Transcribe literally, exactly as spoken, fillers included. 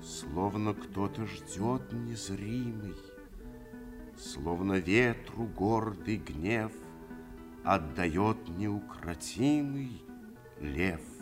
Словно кто-то ждет незримый, словно ветру гордый гнев отдает неукротимый лев.